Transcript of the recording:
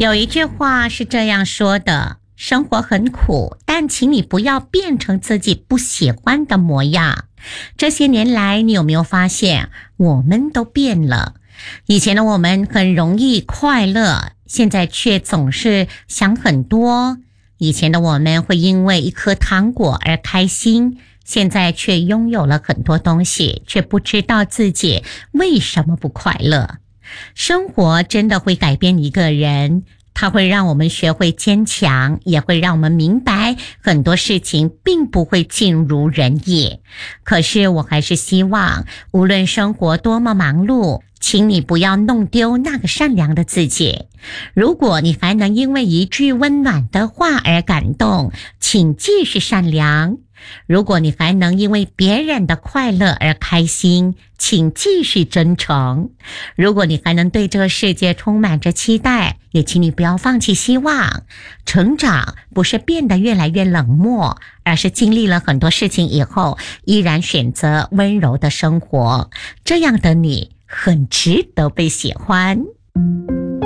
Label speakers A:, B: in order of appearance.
A: 有一句话是这样说的：生活很苦，但请你不要变成自己不喜欢的模样。这些年来，你有没有发现，我们都变了？以前的我们很容易快乐，现在却总是想很多。以前的我们会因为一颗糖果而开心，现在却拥有了很多东西，却不知道自己为什么不快乐。生活真的会改变一个人，它会让我们学会坚强，也会让我们明白很多事情并不会尽如人意。可是我还是希望，无论生活多么忙碌，请你不要弄丢那个善良的自己。如果你还能因为一句温暖的话而感动，请继续善良。如果你还能因为别人的快乐而开心，请继续真诚。如果你还能对这个世界充满着期待，也请你不要放弃希望。成长不是变得越来越冷漠，而是经历了很多事情以后，依然选择温柔的生活。这样的你很值得被喜欢。